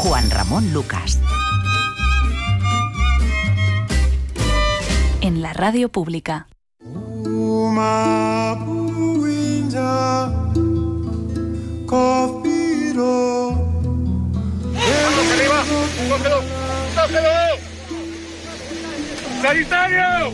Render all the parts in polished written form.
Juan Ramón Lucas. En la radio pública. ¡Vamos arriba! ¡Cógelo! ¡Cógelo! ¡Sanitario!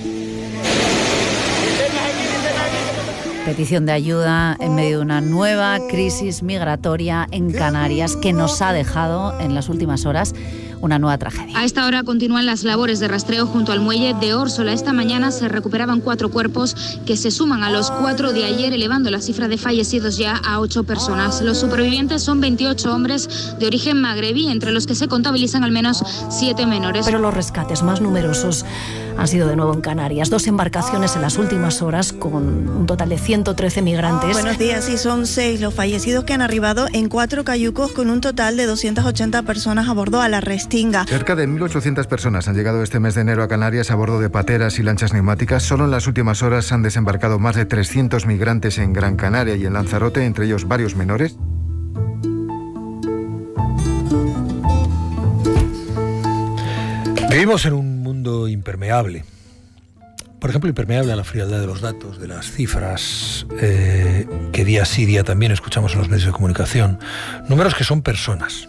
Petición de ayuda en medio de una nueva crisis migratoria en Canarias que nos ha dejado en las últimas horas una nueva tragedia. A esta hora continúan las labores de rastreo junto al muelle de Órsola. Esta mañana se recuperaban 4 cuerpos que se suman a los 4 de ayer, elevando la cifra de fallecidos ya a 8 personas. Los supervivientes son 28 hombres de origen magrebí, entre los que se contabilizan al menos 7 menores. Pero los rescates más numerosos han sido de nuevo en Canarias. 2 embarcaciones en las últimas horas con un total de 113 migrantes. Buenos días, y son 6 los fallecidos que han arribado en 4 cayucos con un total de 280 personas a bordo a la Restinga. Cerca de 1.800 personas han llegado este mes de enero a Canarias a bordo de pateras y lanchas neumáticas. Solo en las últimas horas han desembarcado más de 300 migrantes en Gran Canaria y en Lanzarote, entre ellos varios menores. Vivimos en un mundo impermeable. Por ejemplo, impermeable a la frialdad de los datos, de las cifras que día sí, día también escuchamos en los medios de comunicación. Números que son personas.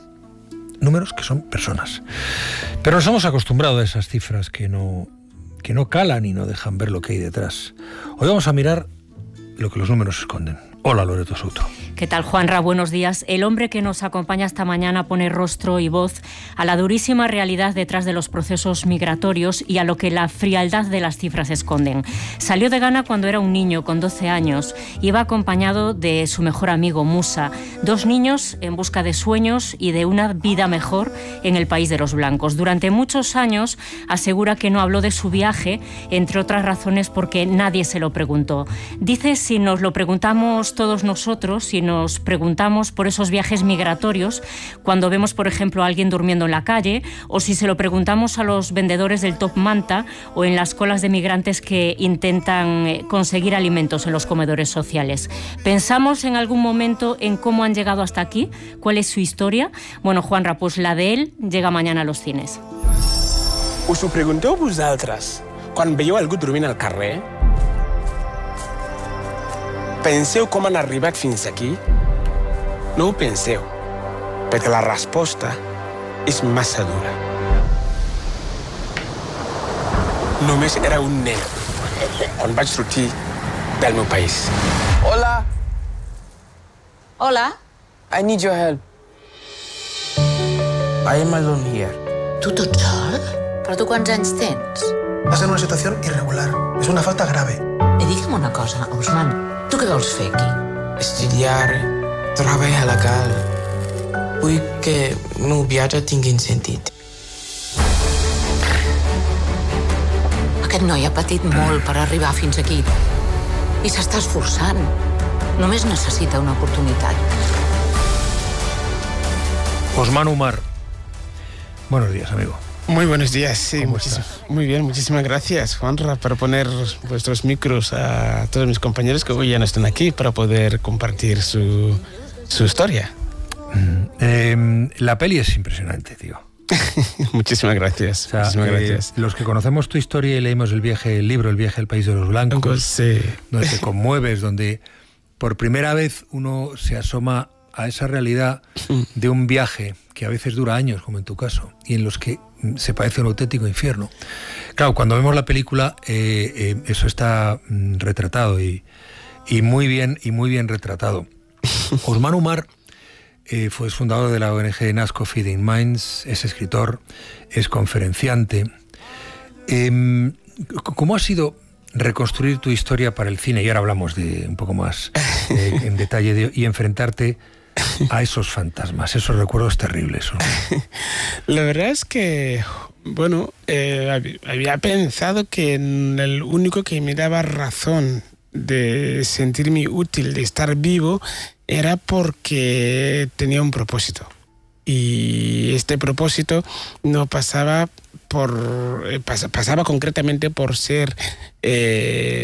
Pero nos hemos acostumbrado a esas cifras que no calan y no dejan ver lo que hay detrás. Hoy vamos a mirar lo que los números esconden. Hola, Loreto Souto. ¿Qué tal, Juanra? Buenos días. El hombre que nos acompaña esta mañana pone rostro y voz a la durísima realidad detrás de los procesos migratorios y a lo que la frialdad de las cifras esconden. Salió de Ghana cuando era un niño, con 12 años. Iba acompañado de su mejor amigo, Musa. 2 niños en busca de sueños y de una vida mejor en el país de los blancos. Durante muchos años asegura que no habló de su viaje, entre otras razones porque nadie se lo preguntó. Dice, si nos lo preguntamos todos nosotros, si nos preguntamos por esos viajes migratorios, cuando vemos, por ejemplo, a alguien durmiendo en la calle, o si se lo preguntamos a los vendedores del Top Manta o en las colas de migrantes que intentan conseguir alimentos en los comedores sociales. ¿Pensamos en algún momento en cómo han llegado hasta aquí? ¿Cuál es su historia? Bueno, Juanra, pues la de él llega mañana a los cines. Us ho pregunteu vosaltres quan veieu algú dormint al carrer? Penseu com han arribat fins aquí? No ho penseu, perquè la resposta és massa dura. Només era un nen quan vaig sortir del meu país. Hola. Hola. I need your help. I am alone here. Tu tot sol? Però tu quants anys tens? Vas en una situació irregular. És una falta grave. I digue'm una cosa, Usman. Tu què vols fer aquí? Estudiar, treballar legal. Vull que el meu viatge tingui sentit. Aquest noi ha patit molt per arribar fins aquí. I s'està esforçant. Només necessita una oportunitat. Osman Umar. Buenos días, amigo. Muy buenos días, sí. ¿Cómo estás? Muy bien, muchísimas gracias, Juanra, por poner vuestros micros a todos mis compañeros que hoy ya no están aquí para poder compartir su historia. La peli es impresionante, tío. Muchísimas gracias. O sea, muchísimas gracias. Los que conocemos tu historia y leímos el libro El viaje al país de los blancos, sí. Donde te conmueves, donde por primera vez uno se asoma a esa realidad de un viaje que a veces dura años, como en tu caso, y en los que se parece un auténtico infierno. Claro, cuando vemos la película, eso está retratado y muy bien retratado. Osman Umar fue fundador de la ONG Nasco Feeding Minds, es escritor, es conferenciante. ¿Cómo ha sido reconstruir tu historia para el cine? Y ahora hablamos de un poco más en detalle y enfrentarte a esos fantasmas, esos recuerdos terribles. La verdad es que, bueno, había pensado que el único que me daba razón de sentirme útil, de estar vivo, era porque tenía un propósito. Y este propósito no pasaba concretamente por ser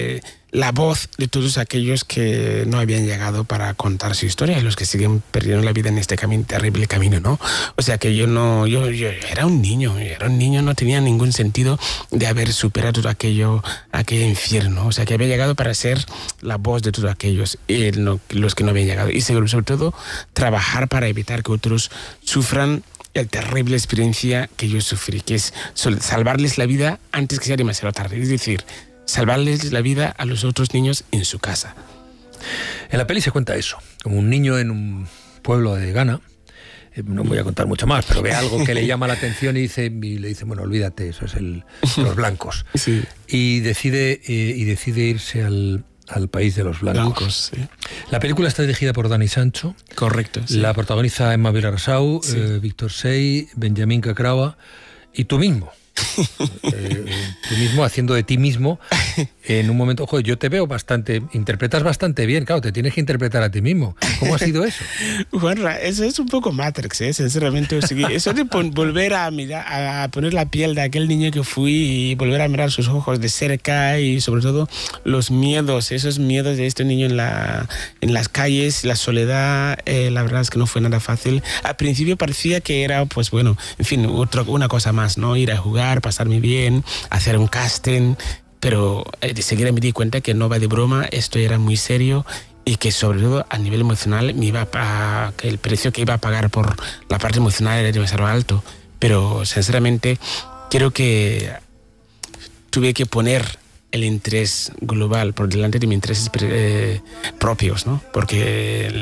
la voz de todos aquellos que no habían llegado para contar su historia y los que siguen perdiendo la vida en este terrible camino, ¿no? O sea que yo era un niño, no tenía ningún sentido de haber superado todo aquel infierno. O sea que había llegado para ser la voz de todos aquellos, los que no habían llegado. Y sobre todo trabajar para evitar que otros sufran la terrible experiencia que yo sufrí, que es salvarles la vida antes que sea demasiado tarde. Es decir, salvarles la vida a los otros niños en su casa. En la peli se cuenta eso, como un niño en un pueblo de Ghana, no voy a contar mucho más, pero ve algo que le llama la atención y le dice, bueno, olvídate, eso es los blancos. Sí. Y decide irse al país de los blancos. Sí. La película está dirigida por Dani Sancho. Correcto. Sí. La protagoniza Emma Vilarasau, sí. Víctor Sey, Benjamín Cacrava y tú mismo. Tú mismo haciendo de ti mismo en un momento, joder, yo te veo interpretas bastante bien, claro, te tienes que interpretar a ti mismo. ¿Cómo ha sido eso? Juanra, eso es un poco Matrix, sinceramente. Eso de volver a mirar, a poner la piel de aquel niño que fui y volver a mirar sus ojos de cerca y sobre todo esos miedos de este niño en las calles, la soledad, la verdad es que no fue nada fácil. Al principio parecía que era, pues bueno, en fin, una cosa más, ¿no? Ir a jugar, pasarme bien, hacer un casting, pero de seguida me di cuenta que no va de broma, esto era muy serio y que sobre todo a nivel emocional que el precio que iba a pagar por la parte emocional era demasiado alto, pero sinceramente creo que tuve que poner el interés global por delante de mis intereses propios, ¿no? Porque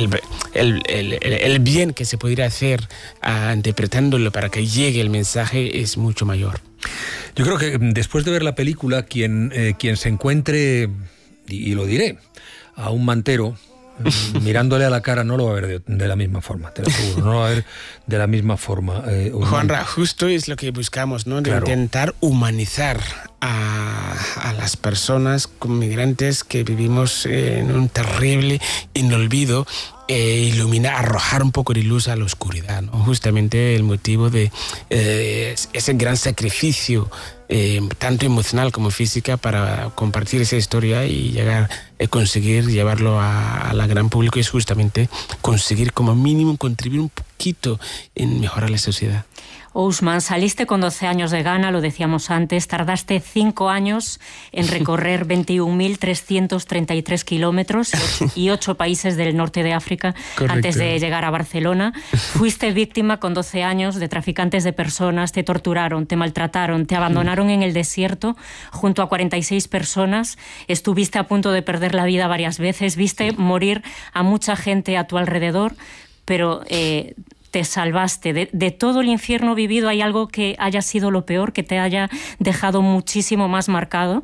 el bien que se podría hacer interpretándolo para que llegue el mensaje es mucho mayor. Yo creo que después de ver la película, quien se encuentre, y lo diré, a un mantero mirándole a la cara no lo va a ver de la misma forma, te lo aseguro, no lo va a ver de la misma forma. Juanra, justo es lo que buscamos, ¿no? De intentar humanizar a las personas con migrantes que vivimos en un terrible inolvido, iluminar, arrojar un poco de luz a la oscuridad, ¿no? Justamente el motivo de ese gran sacrificio, tanto emocional como física, para compartir esa historia y llegar a conseguir llevarlo a la gran público, es justamente conseguir como mínimo contribuir un poquito en mejorar la sociedad. Ousmane, saliste con 12 años de Ghana, lo decíamos antes, tardaste 5 años en recorrer 21.333 kilómetros y 8 países del norte de África. Correcto. Antes de llegar a Barcelona. Fuiste víctima con 12 años de traficantes de personas, te torturaron, te maltrataron, te abandonaron en el desierto junto a 46 personas, estuviste a punto de perder la vida varias veces, viste morir a mucha gente a tu alrededor, pero te salvaste. De todo el infierno vivido, ¿hay algo que haya sido lo peor, que te haya dejado muchísimo más marcado?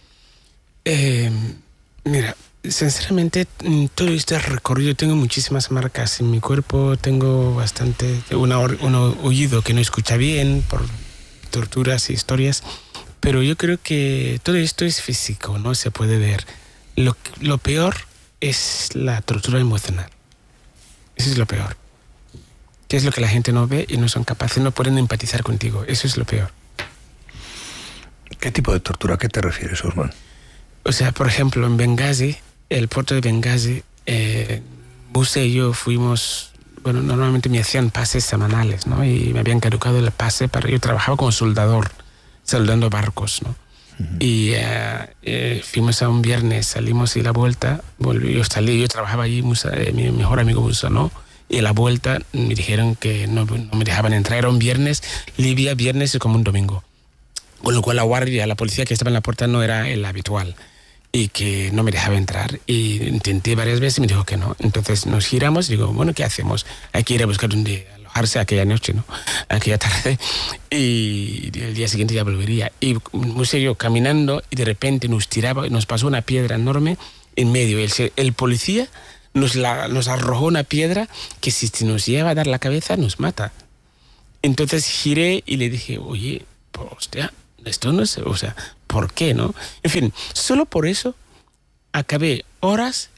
Mira, sinceramente, en todo este recorrido tengo muchísimas marcas en mi cuerpo, tengo bastante, un oído que no escucha bien por torturas y historias, pero yo creo que todo esto es físico, no se puede ver. Lo peor es la tortura emocional. Eso es lo peor. Que es lo que la gente no ve y no son capaces, no pueden empatizar contigo. Eso es lo peor. ¿Qué tipo de tortura? ¿A qué te refieres, Ousmane? O sea, por ejemplo, en Benghazi, el puerto de Benghazi, Musa y yo fuimos, bueno, normalmente me hacían pases semanales, ¿no? Y me habían caducado el pase yo trabajaba como soldador, soldando barcos, ¿no? Uh-huh. Y fuimos a un viernes, salimos y la vuelta, yo trabajaba allí, Musa, mi mejor amigo Musa, ¿no? Y a la vuelta me dijeron que no me dejaban entrar. Era un viernes, Libia, viernes es como un domingo. Con lo cual la guardia, la policía que estaba en la puerta no era el habitual. Y que no me dejaba entrar. Y intenté varias veces y me dijo que no. Entonces nos giramos y digo, bueno, ¿qué hacemos? Hay que ir a buscar donde alojarse aquella noche, ¿no? Aquella tarde. Y el día siguiente ya volvería. Y Musa y yo caminando y de repente nos pasó una piedra enorme en medio. El policía nos arrojó una piedra que si nos lleva a dar la cabeza nos mata. Entonces giré y le dije, oye, pues, hostia, esto no es, o sea, ¿por qué, no? En fin, solo por eso acabé horas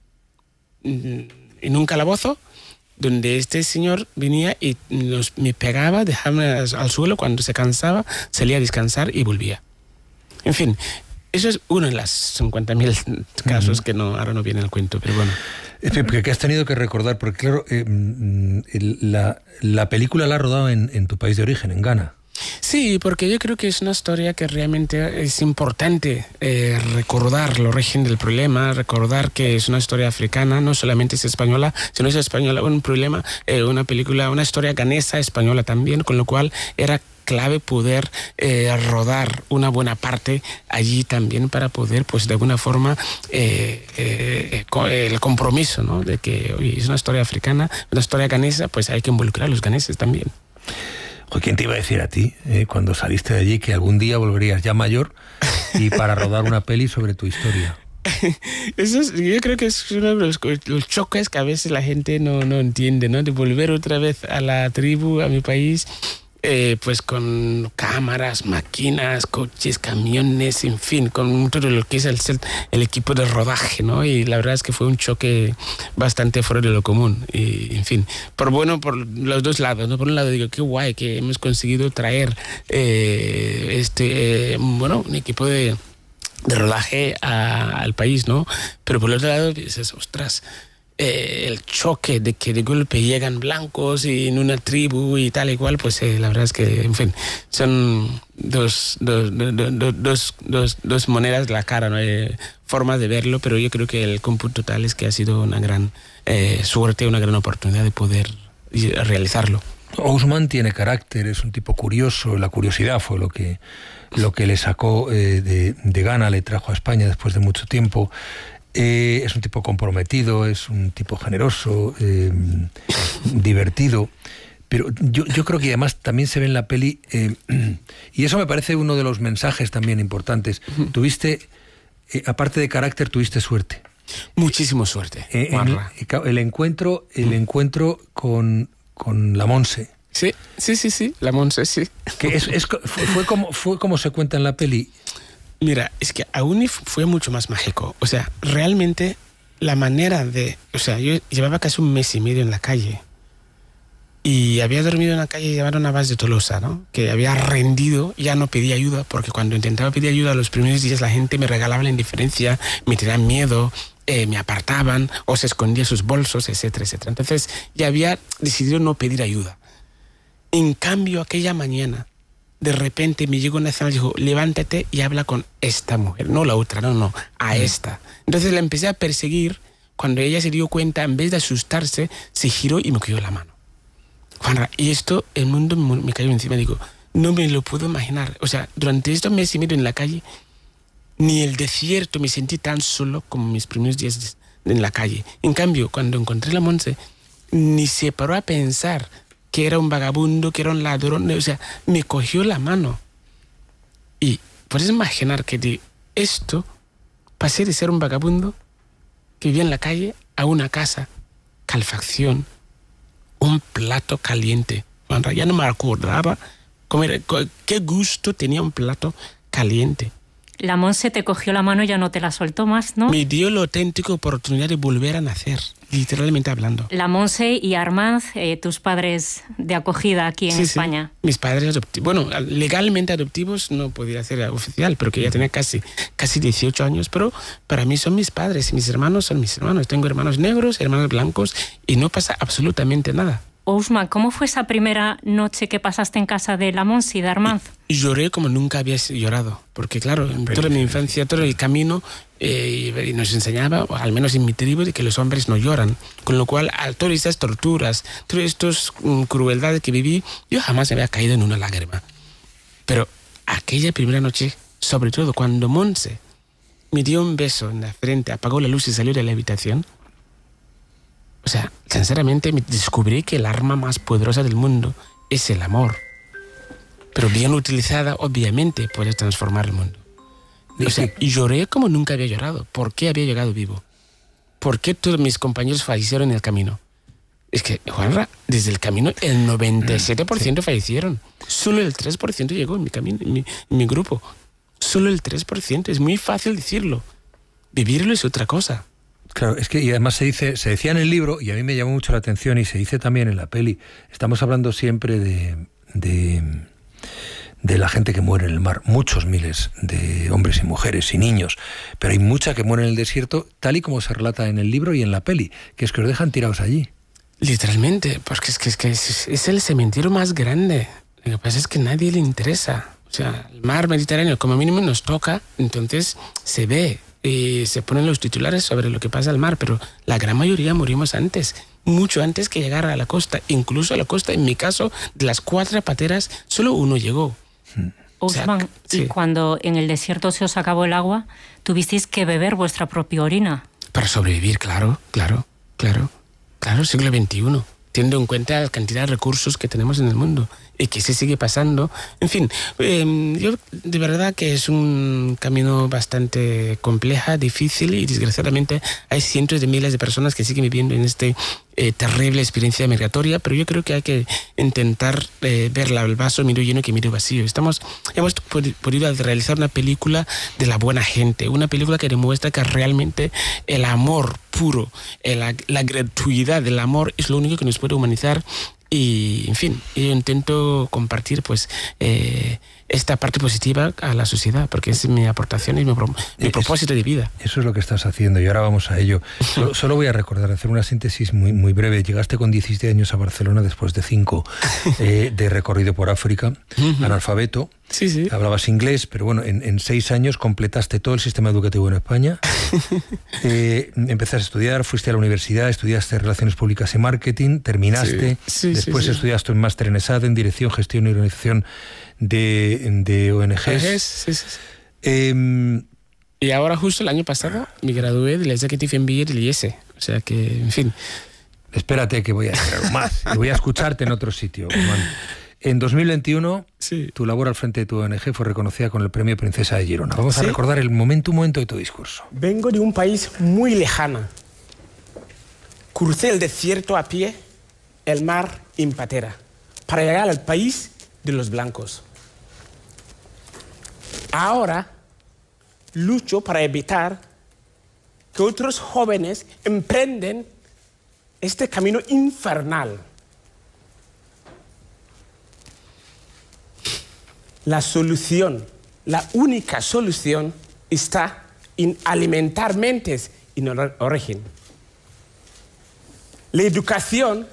en un calabozo donde este señor venía y me pegaba, dejaba al suelo, cuando se cansaba, salía a descansar y volvía. En fin, Eso es uno de las 50.000 casos que ahora no viene al cuento, pero bueno. Porque has tenido que recordar, porque claro, la película la has rodado en tu país de origen, en Ghana. Sí, porque yo creo que es una historia que realmente es importante recordar el origen del problema, recordar que es una historia africana, no solamente es española, sino es española, un problema, una película, una historia ganesa, española también, con lo cual era clave poder rodar una buena parte allí también para poder, pues de alguna forma, el compromiso, ¿no? De que oye, es una historia africana, una historia ganesa, pues hay que involucrar a los ganeses también. ¿Quién te iba a decir a ti, cuando saliste de allí, que algún día volverías ya mayor y para rodar una peli sobre tu historia? Yo creo que es uno de los choques que a veces la gente no entiende, ¿no? De volver otra vez a la tribu, a mi país, pues con cámaras, máquinas, coches, camiones, en fin, con todo lo que es el equipo de rodaje, ¿no? Y la verdad es que fue un choque bastante fuera de lo común. Y, en fin, por los dos lados, ¿no? Por un lado digo, qué guay que hemos conseguido traer un equipo de rodaje al país, ¿no? Pero por el otro lado dices, ostras, el choque de que de golpe llegan blancos y en una tribu y tal y cual, pues la verdad es que, en fin, son dos monedas de la cara, ¿no? Formas de verlo, pero yo creo que el cómputo total es que ha sido una gran suerte, una gran oportunidad de poder realizarlo. Ousmane tiene carácter, es un tipo curioso, la curiosidad fue lo que le sacó de Ghana, le trajo a España después de mucho tiempo. Es un tipo comprometido, es un tipo generoso, divertido, pero yo creo que además también se ve en la peli, y eso me parece uno de los mensajes también importantes. Tuviste, aparte de carácter, tuviste suerte. Muchísimo suerte. El encuentro con la Montse. Sí, la Montse, sí. Que fue como se cuenta en la peli. Mira, es que aún fue mucho más mágico. O sea, realmente la manera de... O sea, yo llevaba casi un mes y medio en la calle y había dormido en la calle llevando una base de Tolosa, ¿no? Que había rendido, ya no pedía ayuda, porque cuando intentaba pedir ayuda los primeros días la gente me regalaba la indiferencia, me tenían miedo, me apartaban o se escondía sus bolsos, etcétera, etcétera. Entonces ya había decidido no pedir ayuda. En cambio, aquella mañana, de repente me llegó una señal y dijo, levántate y habla con esta mujer, no la otra, no, a esta. Entonces la empecé a perseguir. Cuando ella se dio cuenta, en vez de asustarse, se giró y me cogió la mano. Juanra, y esto, el mundo me cayó encima. Digo, no me lo puedo imaginar. O sea, durante estos meses y medio en la calle, ni el desierto me sentí tan solo como mis primeros días en la calle. En cambio, cuando encontré a la Montse, ni se paró a pensar que era un vagabundo, que era un ladrón, o sea, me cogió la mano. Y puedes imaginar que de esto pasé de ser un vagabundo que vivía en la calle a una casa, calefacción, un plato caliente. Ya no me acordaba qué gusto tenía un plato caliente. La Montse te cogió la mano y ya no te la soltó más, ¿no? Me dio la auténtica oportunidad de volver a nacer, literalmente hablando. La Montse y Armand, tus padres de acogida aquí en España. Sí. Mis padres adoptivos. Bueno, legalmente adoptivos no podía ser oficial, pero que ya tenía casi 18 años, pero para mí son mis padres y mis hermanos son mis hermanos. Tengo hermanos negros, hermanos blancos y no pasa absolutamente nada. Ousmane, ¿cómo fue esa primera noche que pasaste en casa de la Montse y de Armand? Lloré como nunca había llorado, porque claro, en toda mi infancia, todo el camino nos enseñaba, al menos en mi tribu, de que los hombres no lloran. Con lo cual, a todas estas torturas, todas estas crueldades que viví, yo jamás me había caído en una lágrima. Pero aquella primera noche, sobre todo cuando Montse me dio un beso en la frente, apagó la luz y salió de la habitación, o sea, sinceramente descubrí que el arma más poderosa del mundo es el amor. Pero bien utilizada, obviamente, puede transformar el mundo. O sea, lloré como nunca había llorado. ¿Por qué había llegado vivo? ¿Por qué todos mis compañeros fallecieron en el camino? Es que, Juanra, desde el camino el 97% fallecieron. Solo el 3% llegó en mi camino, en mi grupo. Solo el 3%. Es muy fácil decirlo. Vivirlo es otra cosa. Claro, es que y además se decía en el libro, y a mí me llamó mucho la atención, y se dice también en la peli, estamos hablando siempre de de la gente que muere en el mar. Muchos miles de hombres y mujeres y niños, pero hay mucha que muere en el desierto, tal y como se relata en el libro y en la peli, que es que os dejan tirados allí. Literalmente, porque es el cementerio más grande. Lo que pasa es que a nadie le interesa. O sea, el mar Mediterráneo como mínimo nos toca, entonces se ve y se ponen los titulares sobre lo que pasa al mar, pero la gran mayoría morimos antes, mucho antes que llegar a la costa. Incluso a la costa, en mi caso, de las 4 pateras, solo uno llegó. Ousmane, y cuando en el desierto se os acabó el agua, tuvisteis que beber vuestra propia orina. Para sobrevivir, claro, siglo XXI, teniendo en cuenta la cantidad de recursos que tenemos en el mundo y que se sigue pasando. En fin, yo de verdad que es un camino bastante complejo, difícil, y desgraciadamente hay cientos de miles de personas que siguen viviendo en esta terrible experiencia migratoria, pero yo creo que hay que intentar ver el vaso medio lleno que medio vacío. Hemos podido realizar una película de la buena gente, una película que demuestra que realmente el amor puro, la gratuidad del amor es lo único que nos puede humanizar. Y, en fin, yo intento compartir pues esta parte positiva a la sociedad, porque es mi aportación y mi propósito de vida. Eso es lo que estás haciendo y ahora vamos a ello. Solo voy a recordar, hacer una síntesis muy breve. Llegaste con 17 años a Barcelona después de 5 de recorrido por África, analfabeto. Sí. Hablabas inglés, pero bueno, en 6 años completaste todo el sistema educativo en España. Empezaste a estudiar, fuiste a la universidad, estudiaste Relaciones Públicas y Marketing, terminaste, después estudiaste un máster en ESADE, en Dirección, Gestión y Organización de ONGs. Y ahora justo el año pasado me gradué del Executive MBA del IES. O sea que, en fin. Espérate que voy a decir algo más. Y voy a escucharte en otro sitio, Ousmane. En 2021, tu labor al frente de tu ONG fue reconocida con el Premio Princesa de Girona. Vamos a recordar un momento de tu discurso. Vengo de un país muy lejano. Crucé el desierto a pie, el mar en patera, para llegar al país de los blancos. Ahora lucho para evitar que otros jóvenes emprenden este camino infernal. La solución, la única solución, está en alimentar mentes en origen. La educación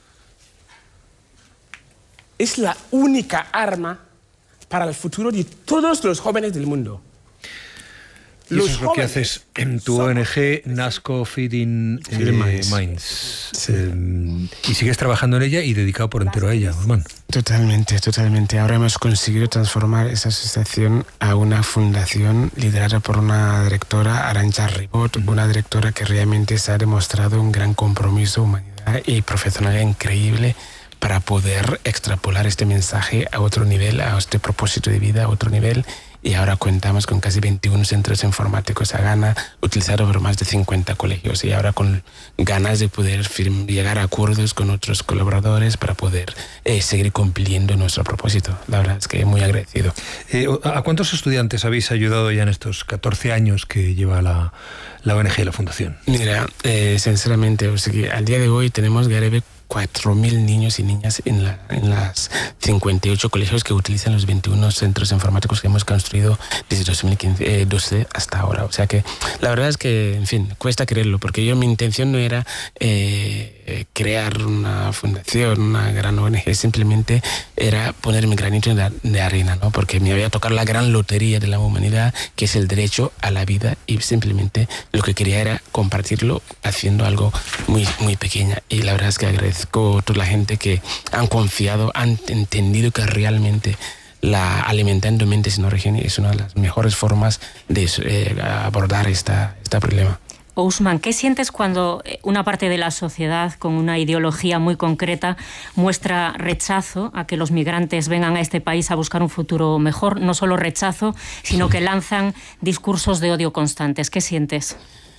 es la única arma para el futuro de todos los jóvenes del mundo. Y eso es lo que haces en tu ONG NASCO Feeding Minds. Y sigues trabajando en ella y dedicado por entero a ella, Ousmane. Totalmente. Ahora hemos conseguido transformar esa asociación a una fundación liderada por una directora, Arantxa Ribot, una directora que realmente se ha demostrado un gran compromiso, humanidad y profesionalidad increíble para poder extrapolar este mensaje a otro nivel, a este propósito de vida a otro nivel. Y ahora contamos con casi 21 centros informáticos a Ghana, utilizados por más de 50 colegios, y ahora con ganas de poder llegar a acuerdos con otros colaboradores para poder seguir cumpliendo nuestro propósito. La verdad es que muy agradecido. ¿A cuántos estudiantes habéis ayudado ya en estos 14 años que lleva la ONG y la Fundación? Mira, sinceramente, o sea, que al día de hoy tenemos Garebe 4.000 niños y niñas en las 58 colegios que utilizan los 21 centros informáticos que hemos construido desde 2012 hasta ahora. O sea que la verdad es que, en fin, cuesta creerlo, porque mi intención no era crear una fundación, una gran ONG, simplemente era poner mi granito de arena, ¿no? Porque me había tocado la gran lotería de la humanidad, que es el derecho a la vida, y simplemente lo que quería era compartirlo haciendo algo muy, muy pequeño. Y la verdad es que agradezco a toda la gente que han confiado, han entendido que realmente alimentando mentes en origen es una de las mejores formas de abordar este problema. Ousmane, ¿qué sientes cuando una parte de la sociedad con una ideología muy concreta muestra rechazo a que los migrantes vengan a este país a buscar un futuro mejor? No solo rechazo, sino que lanzan discursos de odio constantes. ¿Qué sientes?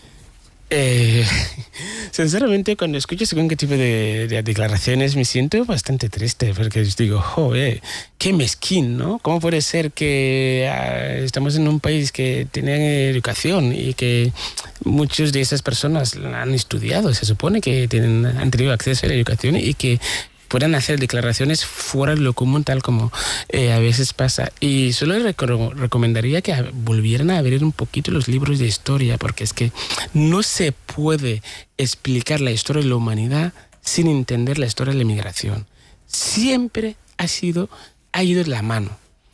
Sinceramente, cuando escucho según qué tipo de declaraciones me siento bastante triste, porque digo, joder, qué mezquín, ¿no? ¿Cómo puede ser que estamos en un país que tiene educación y que muchas de esas personas han estudiado? Se supone que han tenido acceso a la educación y que puedan hacer declaraciones fuera de lo común, tal como a veces pasa. Y solo recomendaría que volvieran a abrir un poquito los libros de historia, porque es que no se puede explicar la historia de la humanidad sin entender la historia de la inmigración. Siempre ha ido de la mano.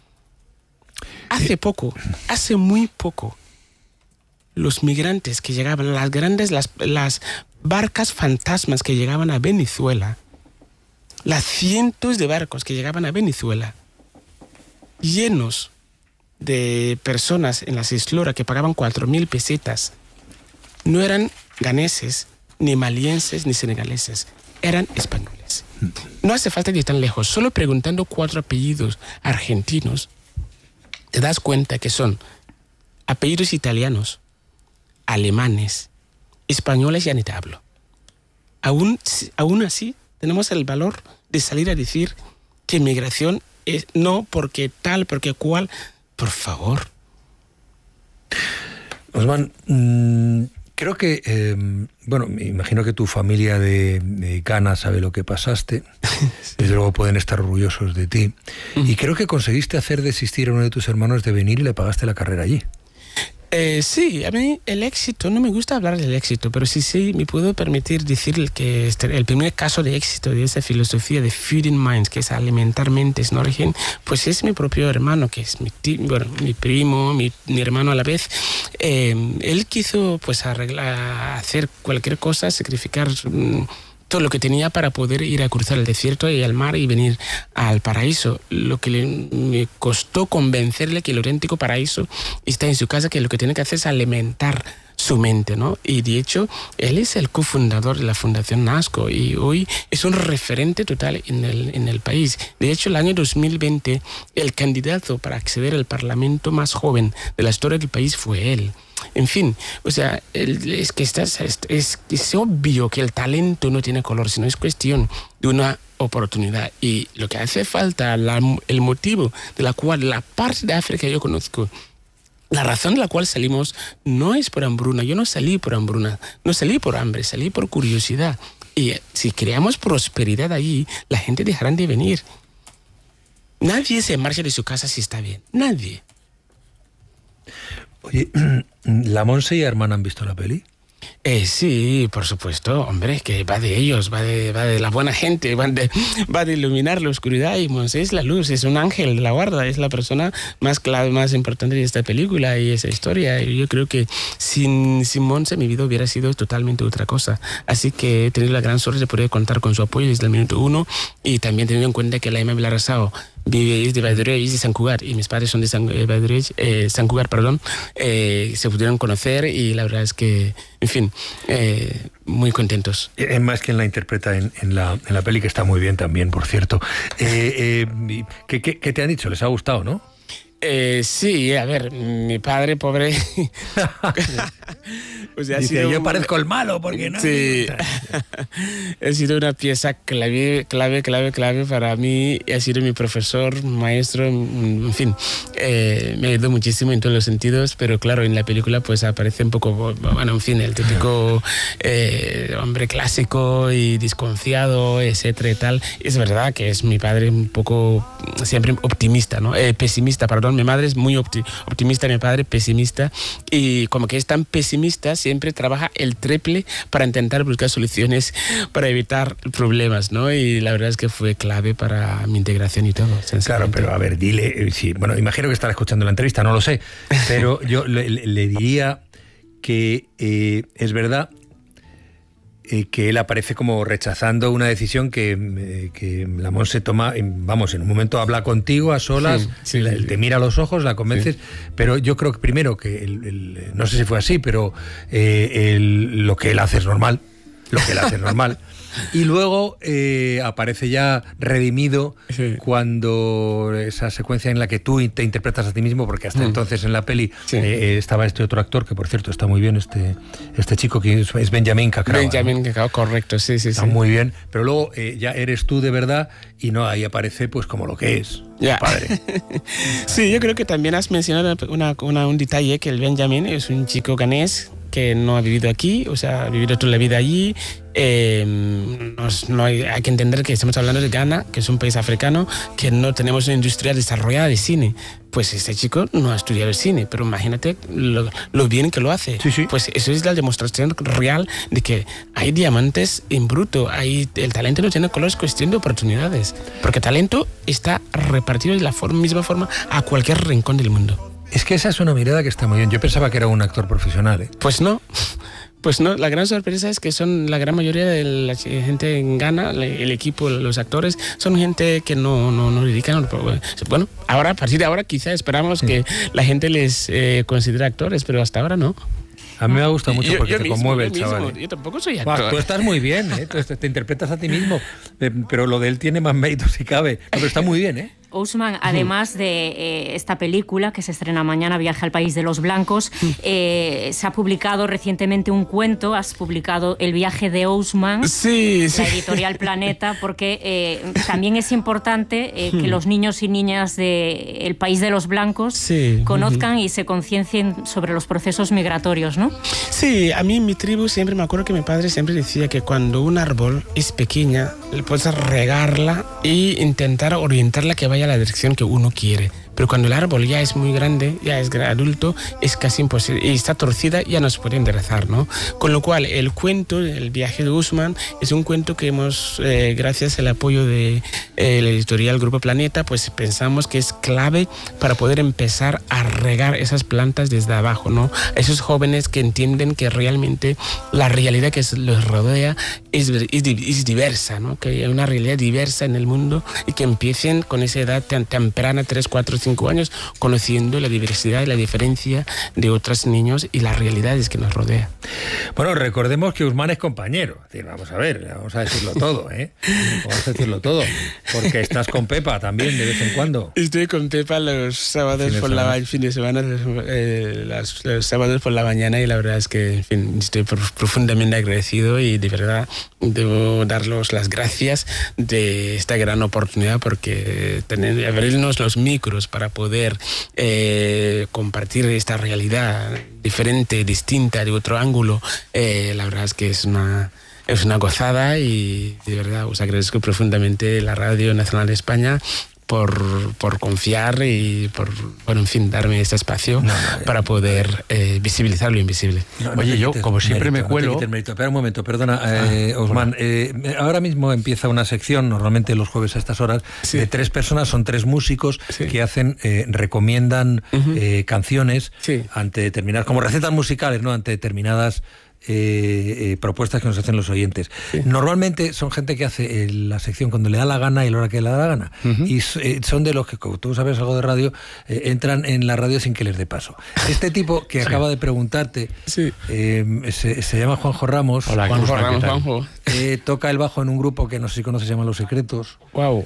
Hace muy poco, los migrantes que llegaban, las barcas fantasmas que llegaban a Venezuela, las cientos de barcos que llegaban a Venezuela, llenos de personas en las isloras que pagaban 4.000 pesetas, no eran ganeses, ni malienses, ni senegaleses, eran españoles. No hace falta ir tan lejos, solo preguntando 4 apellidos argentinos, te das cuenta que son apellidos italianos, alemanes, españoles, ya ni te hablo. Aún así, tenemos el valor de salir a decir que migración es no porque tal, porque cual. Por favor. Osman, creo que, me imagino que tu familia de Ghana sabe lo que pasaste. Desde luego pueden estar orgullosos de ti. Y creo que conseguiste hacer desistir a uno de tus hermanos de venir y le pagaste la carrera allí. Sí, a mí el éxito, no me gusta hablar del éxito, pero sí me puedo permitir decir que el primer caso de éxito de esa filosofía de feeding minds, que es alimentar mentes, ¿no? Pues es mi propio hermano, que es mi primo, mi hermano a la vez. Él quiso pues hacer cualquier cosa, sacrificar todo lo que tenía para poder ir a cruzar el desierto y el mar y venir al paraíso. Lo que me costó convencerle que el auténtico paraíso está en su casa, que lo que tiene que hacer es alimentar su mente, ¿no? Y de hecho, él es el cofundador de la Fundación NASCO y hoy es un referente total en el país. De hecho, el año 2020, el candidato para acceder al parlamento más joven de la historia del país fue él. En fin, o sea, es obvio que el talento no tiene color, sino es cuestión de una oportunidad. Y lo que hace falta, el motivo de la cual la parte de África yo conozco, la razón de la cual salimos no es por hambruna. Yo no salí por hambruna, no salí por hambre, salí por curiosidad. Y si creamos prosperidad allí, la gente dejará de venir. Nadie se marcha de su casa si está bien, nadie. Oye, ¿la Monse y Hermana han visto la peli? Sí, por supuesto, hombre, que va de ellos, va de la buena gente, va de iluminar la oscuridad, y Monse es la luz, es un ángel de la guarda, es la persona más clave, más importante de esta película y esa historia. Y yo creo que sin Monse mi vida hubiera sido totalmente otra cosa. Así que he tenido la gran suerte de poder contar con su apoyo desde el minuto 1, y también teniendo en cuenta que la Emma Vilarasao vive de Valladolid y de Sant Cugat, y mis padres son de Sant Cugat, se pudieron conocer, y la verdad es que, en fin, muy contentos. Emma es quien la interpreta en la peli, que está muy bien también, por cierto. ¿Qué te han dicho? ¿Les ha gustado, no? Sí, a ver, mi padre, pobre. O sea, dice, yo parezco el malo, porque no. Sí. Ha sido una pieza clave para mí. Ha sido mi profesor, maestro, en fin. Me ayudó muchísimo en todos los sentidos, pero claro, en la película pues aparece un poco, bueno, en fin, el típico hombre clásico y desconfiado, etcétera y tal. Es verdad que es mi padre un poco siempre optimista, ¿no? Pesimista, perdón. Mi madre es muy optimista, mi padre pesimista, y como que es tan pesimista, siempre trabaja el triple para intentar buscar soluciones para evitar problemas, ¿no? Y la verdad es que fue clave para mi integración y todo. Claro, pero a ver, dile, sí, bueno, imagino que estará escuchando la entrevista, no lo sé, pero yo le diría que es verdad que él aparece como rechazando una decisión que la Monse toma, vamos, en un momento habla contigo a solas, sí. Te mira a los ojos, la convences, sí. Pero yo creo que primero que no sé si fue así, pero lo que él hace es normal, y luego aparece ya redimido, sí. Cuando esa secuencia en la que tú te interpretas a ti mismo, porque hasta entonces en la peli estaba este otro actor, que por cierto está muy bien, este chico que es Benjamin Cacrao. Benjamin Cacrao, correcto, sí. Está muy bien, pero luego ya eres tú de verdad, y no, ahí aparece pues como lo que es, ya. Padre. Sí, yo creo que también has mencionado un detalle, que el Benjamin es un chico ganés, que no ha vivido aquí, o sea, ha vivido toda la vida allí. Hay que entender que estamos hablando de Ghana, que es un país africano, que no tenemos una industria desarrollada de cine. Pues este chico no ha estudiado el cine, pero imagínate lo bien que lo hace. Sí. Pues eso es la demostración real de que hay diamantes en bruto, el talento no tiene color, es cuestión de oportunidades, porque talento está repartido de la misma forma a cualquier rincón del mundo. Es que esa es una mirada que está muy bien. Yo pensaba que era un actor profesional, ¿eh? Pues no, la gran sorpresa es que son la gran mayoría de la gente en Ghana, el equipo, los actores, son gente que no dedican. Bueno, ahora, a partir de ahora quizá esperamos que la gente les considere actores, pero hasta ahora no. A mí me gusta mucho porque te conmueve el chaval. Yo tampoco soy actor. Tú estás muy bien, ¿eh? Te interpretas a ti mismo, pero lo de él tiene más mérito si cabe. No, pero está muy bien, ¿eh? Ousmane, además de esta película que se estrena mañana, Viaje al País de los Blancos, se ha publicado recientemente un cuento, has publicado El viaje de Ousmane, la editorial Planeta, porque también es importante que los niños y niñas del País de los Blancos conozcan y se conciencien sobre los procesos migratorios, ¿no? Sí, a mí en mi tribu siempre me acuerdo que mi padre siempre decía que cuando un árbol es pequeña, puedes regarla e intentar orientarla que vaya a la dirección que uno quiere. Pero cuando el árbol ya es muy grande, ya es adulto, es casi imposible. Y está torcida, ya no se puede enderezar, ¿no? Con lo cual, el cuento, El viaje de Ousmane, es un cuento que hemos, gracias al apoyo de la editorial Grupo Planeta, pues pensamos que es clave para poder empezar a regar esas plantas desde abajo, ¿no? Esos jóvenes que entienden que realmente la realidad que los rodea es diversa, ¿no? Que hay una realidad diversa en el mundo y que empiecen con esa edad tan temprana, 3, 4, 5 años, conociendo la diversidad y la diferencia de otros niños y las realidades que nos rodea. Bueno, recordemos que Ousmane es compañero. Vamos a ver, vamos a decirlo todo, ¿eh? Vamos a decirlo todo, porque estás con Pepa también de vez en cuando. Estoy con Pepa los sábados fin de semana, los sábados por la mañana, y la verdad es que, en fin, estoy profundamente agradecido y de verdad debo darles las gracias de esta gran oportunidad, porque abrirnos los micros para poder compartir esta realidad diferente, distinta, de otro ángulo, la verdad es que es una gozada, y de verdad os agradezco profundamente la Radio Nacional de España por confiar y por, en fin, darme este espacio para poder visibilizar lo invisible. Oye, yo, como siempre, me cuelo... Espera un momento, perdona, Ousmane. Ahora mismo empieza una sección, normalmente los jueves a estas horas, de 3 personas, son 3 músicos que recomiendan canciones ante determinadas, como recetas musicales, ¿no? Ante determinadas propuestas que nos hacen los oyentes. Normalmente son gente que hace la sección cuando le da la gana y a la hora que le da la gana. Y son de los que, como tú sabes algo de radio, entran en la radio sin que les dé paso. Este tipo que acaba de preguntarte se llama Juanjo Ramos. Hola, Juanjo. Toca el bajo en un grupo que no sé si conoces, se llama Los Secretos. Wow.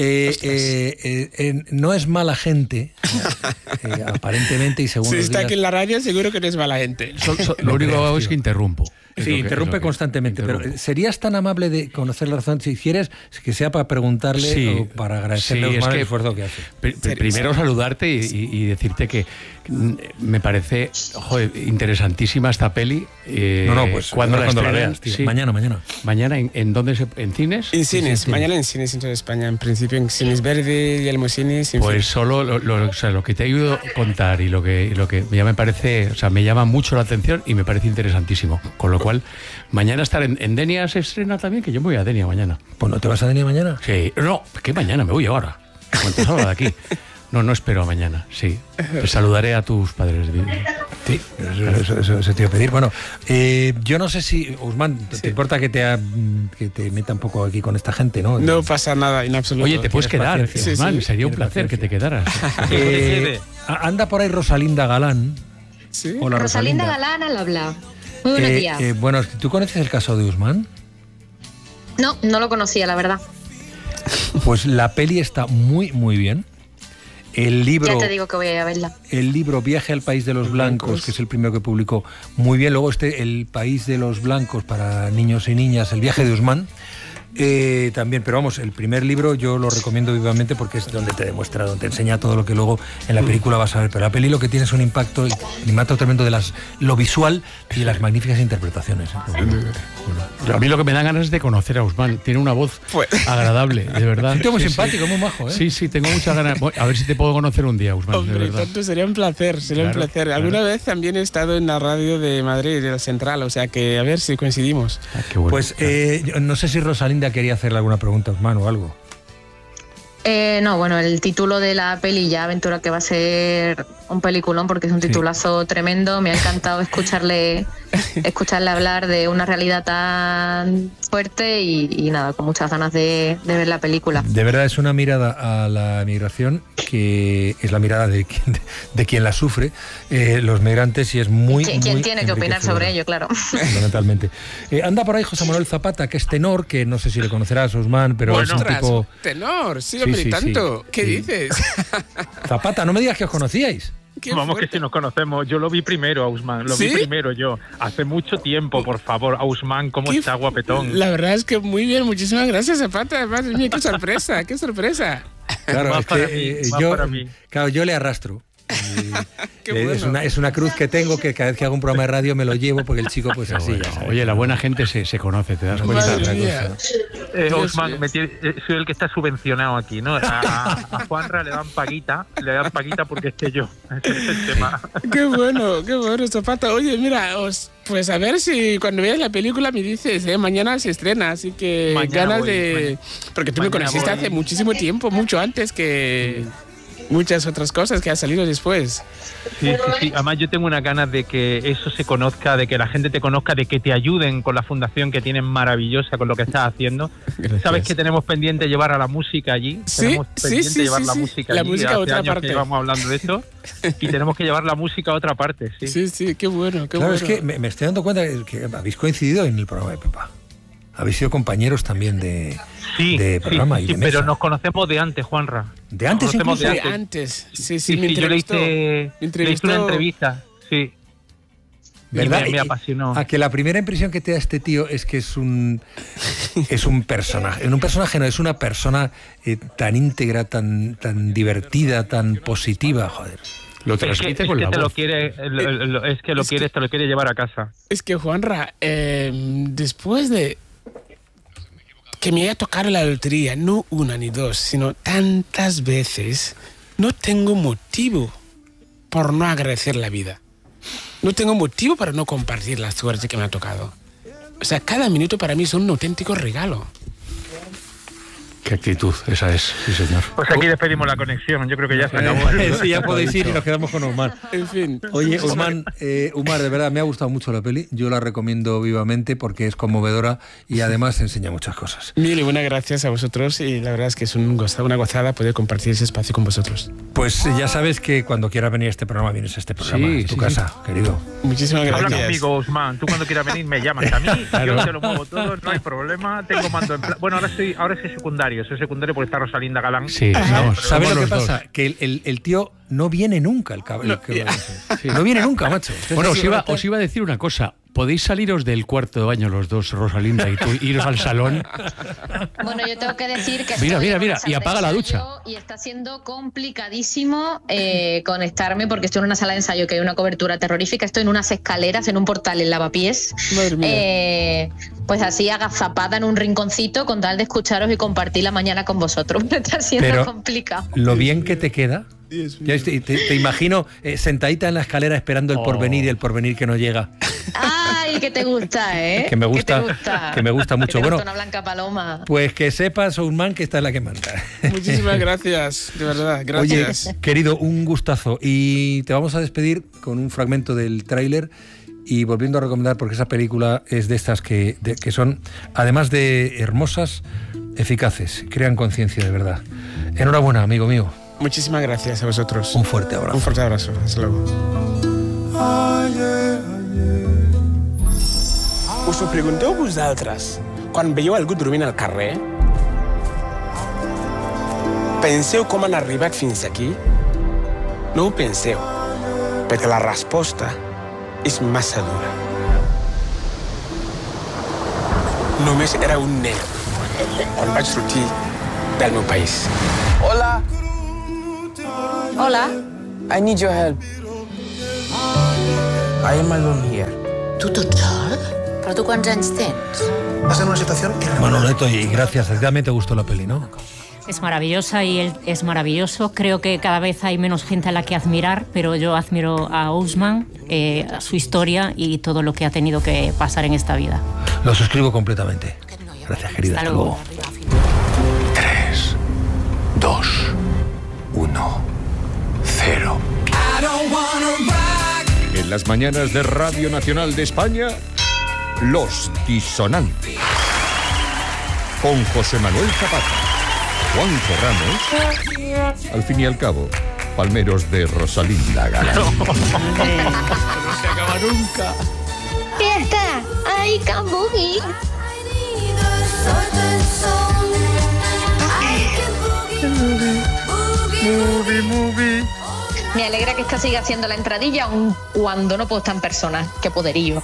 No es mala gente, aparentemente, y según si está aquí en la radio, seguro que no es mala gente. Lo único es que interrumpo. Sí, interrumpe constantemente, pero ¿serías tan amable de conocer la razón? Si quieres, que sea para preguntarle o para agradecerle el esfuerzo que hace. Primero saludarte y decirte que me parece interesantísima esta peli. Pues cuando la veas, tío. Mañana. ¿Mañana en dónde? ¿En cines? En cines, mañana en cines en toda España. En principio en Cines Verde y Almocines. Pues solo lo que te he oído contar y lo que ya me parece, me llama mucho la atención y me parece interesantísimo. Con lo cual, mañana estar en Denia se estrena también, que yo me voy a Denia mañana. Pues ¿no te vas a Denia mañana? Sí. No, ¿qué mañana? Me voy ahora. ¿Cuánto salgo de aquí? No espero a mañana, sí. Pues saludaré a tus padres. Sí, eso te iba a pedir. Bueno, yo no sé si, Ousmane, ¿te importa que te meta un poco aquí con esta gente, no? No pasa nada, en absoluto. Oye, te puedes quedar, Ousmane, sería un placer que te quedaras. Anda por ahí Rosalinda Galán. ¿Sí? Hola, Rosalinda Galán al habla. Muy buenos días. Bueno, ¿tú conoces el caso de Ousmane? No lo conocía, la verdad. Pues la peli está muy, muy bien. El libro, ya te digo que voy a ir a verla. El libro Viaje al País de los Blancos, que es el primero que publicó, muy bien. Luego El País de los Blancos para niños y niñas, El viaje de Ousmane, También, pero vamos, el primer libro yo lo recomiendo vivamente porque es donde te demuestra, donde te enseña todo lo que luego en la película vas a ver. Pero la peli lo que tiene es un impacto tremendo de lo visual y de las magníficas interpretaciones. A mí lo que me da ganas es de conocer a Ousmane. Tiene una voz agradable, de verdad. Es un tío muy simpático, muy majo, ¿eh? Sí, tengo muchas ganas. A ver si te puedo conocer un día, Ousmane. Hombre, tanto sería un placer, un placer. Alguna vez también he estado en la radio de Madrid, de la Central, o sea que a ver si coincidimos. Qué bueno. Pues no sé si Rosalinda quería hacerle alguna pregunta a Ousmane o algo. No, bueno, el título de la peli ya aventura que va a ser un peliculón porque es un titulazo tremendo. Me ha encantado escucharle hablar de una realidad tan fuerte y nada, con muchas ganas de ver la película. De verdad es una mirada a la migración que es la mirada de quien la sufre, los migrantes, y es muy ¿Quién tiene que opinar sobre ello, claro? Fundamentalmente. Anda por ahí José Manuel Zapata, que es tenor, que no sé si le conocerás, Ousmane, pero es un tipo... Tenor, sí, hombre, tanto. ¿Qué dices? Zapata, no me digas que os conocíais. Vamos, que si nos conocemos. Yo lo vi primero a Ousmane, vi primero yo. Hace mucho tiempo, por favor. Ousmane, ¿cómo está, guapetón? La verdad es que muy bien, muchísimas gracias, Zapata. Madre mía, qué sorpresa, qué sorpresa. Claro, es que yo le arrastro. Bueno. Es una cruz que tengo, que cada vez que hago un programa de radio me lo llevo porque el chico pues así. Bueno. Oye, la buena gente se conoce, te das cuenta. Ousmane, soy el que está subvencionado aquí, ¿no? A Juanra le dan paguita porque esté yo. Ese es el tema. Qué bueno, Zapata. Oye, mira, pues a ver si cuando veas la película me dices, mañana se estrena, así que ganas de... Porque tú me conociste hace muchísimo tiempo, mucho antes que... muchas otras cosas que han salido después. Sí. Además yo tengo unas ganas de que eso se conozca, de que la gente te conozca, de que te ayuden con la fundación que tienen maravillosa con lo que estás haciendo. Gracias. Sabes que tenemos pendiente llevar a la música allí. Tenemos pendiente llevar la música allí. La música a otra parte. Que llevamos hablando de esto y tenemos que llevar la música a otra parte. Sí, qué bueno. Claro, es que me estoy dando cuenta que habéis coincidido en el programa de Pepa. Habéis sido compañeros también de programa y de mesa. Pero nos conocemos de antes, Juanra. ¿De antes incluso? De antes. Sí, yo le hice una entrevista, sí. ¿Verdad? Me apasionó. A que la primera impresión que te da este tío es que es un personaje. Un personaje no, es una persona tan íntegra, tan divertida, tan positiva, joder. Lo transmite con la voz. Te lo quiere llevar a casa. Es que, Juanra, después de que me haya tocado la lotería, no una ni dos, sino tantas veces, no tengo motivo por no agradecer la vida. No tengo motivo para no compartir la suerte que me ha tocado. O sea, cada minuto para mí es un auténtico regalo. Qué actitud, esa es, sí señor. Pues aquí despedimos la conexión, yo creo que ya se acabó. Sí, ya podéis ir y nos quedamos con Ousmane. En fin. Oye, Ousmane, de verdad, me ha gustado mucho la peli, yo la recomiendo vivamente porque es conmovedora y además enseña muchas cosas. Mil y buenas gracias a vosotros y la verdad es que es una gozada poder compartir ese espacio con vosotros. Pues ya sabes que cuando quieras venir a este programa, vienes a este programa, es tu casa, querido. Muchísimas gracias. Habla conmigo, Ousmane, tú cuando quieras venir me llamas a mí, yo te lo muevo todo, no hay problema, tengo mando en plan. Bueno, ahora soy secundario porque está Rosalinda Galán. Sí, ¿sabes lo que pasa? Que el tío no viene nunca, no viene nunca, macho. Bueno, os iba a decir una cosa. ¿Podéis saliros del cuarto de baño los dos, Rosalinda y tú, iros al salón? Bueno, yo tengo que decir que... Mira, y apaga la ducha. Y está siendo complicadísimo conectarme porque estoy en una sala de ensayo que hay una cobertura terrorífica. Estoy en unas escaleras, en un portal en lavapiés. Madre mía. Pues así agazapada en un rinconcito con tal de escucharos y compartir la mañana con vosotros. Está siendo complicado. Lo bien que te queda... Te imagino sentadita en la escalera esperando el porvenir y el porvenir que no llega. Ay, que te gusta, ¿eh? Que me gusta mucho. Bueno, una blanca paloma. Pues que sepas, Ousmane, que esta es la que manda. Muchísimas gracias, de verdad, gracias. Oye, querido, un gustazo. Y te vamos a despedir con un fragmento del tráiler y volviendo a recomendar, porque esa película es de estas que son, además de hermosas, eficaces, crean conciencia de verdad. Enhorabuena, amigo mío. Muchísimas gracias a vosotros. Un fuerte abrazo. Un fuerte abrazo. Hasta luego. Us ho pregunteu vosaltres quan veieu algú dormint al carrer? Penseu com han arribat fins aquí? No ho penseu, perquè la resposta és massa dura. Només era un nen on vaig sortir del meu país. Hola. Hola. I need your help. I am alone here. Tu tot sol? Però tu quants anys tens? Va ser una situación irregular. Manoleto, y gracias. A ti también te gustó la peli, ¿no? Es maravillosa y él es maravilloso. Creo que cada vez hay menos gente a la que admirar, pero yo admiro a Ousmane, su historia y todo lo que ha tenido que pasar en esta vida. Lo suscribo completamente. Gracias, querida. Hasta luego. 3, 2, 1, 0. En las mañanas de Radio Nacional de España, Los Disonantes. Con José Manuel Zapata, Juanjo Ramos, al fin y al cabo, palmeros de Rosalinda Galán. No se acaba nunca. ¡Fiesta! ¡Ay, Cambugi! Movie. Me alegra que esta siga haciendo la entradilla, aun cuando no puedo estar en persona. ¡Qué poderío!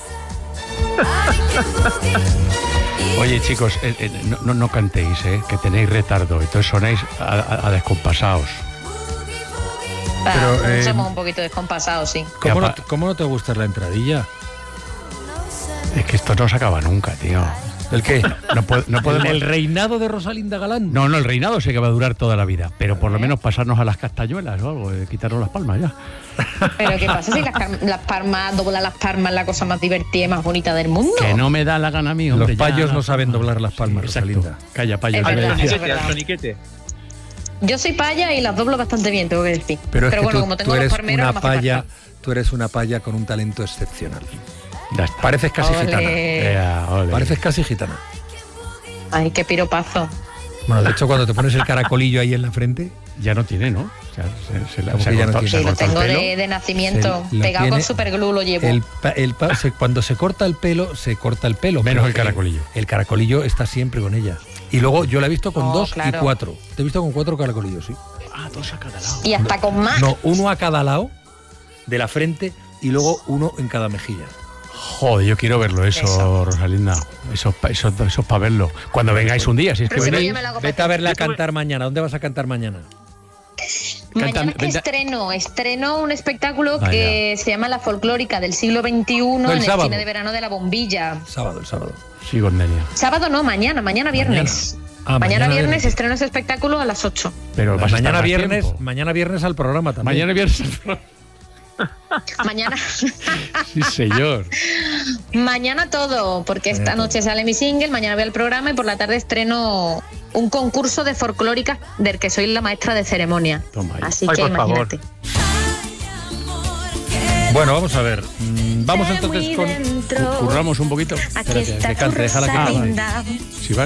Oye, chicos, no cantéis, que tenéis retardo, entonces sonáis a descompasados. Pero somos un poquito descompasados, sí. ¿Cómo no te gusta la entradilla? Es que esto no se acaba nunca, tío. ¿El qué? No podemos... ¿El reinado de Rosalinda Galán? No, el reinado sé que va a durar toda la vida, pero por lo menos pasarnos a las castañuelas o algo, quitarnos las palmas ya. Pero ¿qué pasa si las palmas, doblar las palmas es la cosa más divertida y más bonita del mundo? Que no me da la gana a mí, hombre. Los payos no saben doblar las palmas, sí, Rosalinda. Calla, paya. Yo soy paya y las doblo bastante bien, tengo que decir. Pero bueno, tú, como tengo los palmeros, no me hace falta. Tú eres una paya con un talento excepcional. Ya está. Pareces casi Ole. gitana. Pareces casi gitana. Ay, qué piropazo. Bueno, de hecho, cuando te pones el caracolillo ahí en la frente, ya no tiene, ¿no? O sea, Sí, lo tengo de nacimiento. Pegado con superglue lo llevo. Cuando se corta el pelo, se corta el pelo. Menos el caracolillo. El caracolillo está siempre con ella. Y luego yo la he visto con 2 claro. y 4. Te he visto con 4 caracolillos, sí. Ah, 2 a cada lado. Y hasta con más. No, 1 a cada lado de la frente y luego 1 en cada mejilla. Joder, yo quiero verlo eso. Rosalinda. Eso es para verlo. Cuando vengáis un día, si es que venís. Vete a verla cantar mañana. ¿Dónde vas a cantar mañana? Mañana estreno un espectáculo que se llama La Folclórica del siglo XXI en el cine de verano de La Bombilla. El sábado. Sí, Cornelia. Sábado no, mañana viernes. Mañana viernes estreno ese espectáculo a las 8. Pero mañana viernes al programa también. Mañana viernes al programa. Mañana. Sí, señor. Mañana todo, porque esta noche sale mi single, mañana voy al programa y por la tarde estreno un concurso de folclórica del que soy la maestra de ceremonia. Así que imagínate. Bueno, vamos a ver. Vamos entonces con... Curramos un poquito. Aquí está déjala que cante. Rosalinda. Si va